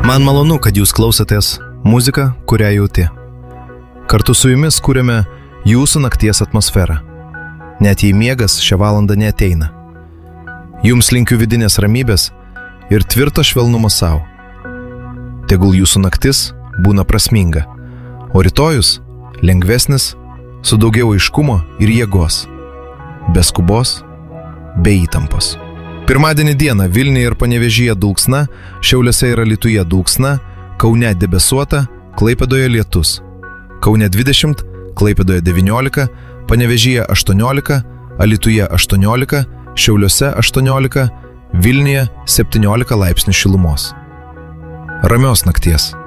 Man malonu, kad jūs klausotės muziką, kurią jauti. Kartu su jumis kūrėme jūsų nakties atmosferą. Net jei miegas šią valandą neateina. Jums linkiu vidinės ramybės ir tvirto švelnumo savo. Tegul jūsų naktis būna prasminga, o rytojus lengvesnis, su daugiau aiškumo ir jėgos, be skubos, be įtampos. Pirmadienį dieną Vilniuje ir Panevėžyje dulksna, Šiauliuose ir Alytuje dulksna, Kaune debesuota, Klaipėdoje lietus. Kaune 20, Klaipėdoje 19, Panevėžyje 18, Alytuje 18, Šiauliuose 18, Vilniuje 17 laipsnių šilumos. Ramios nakties.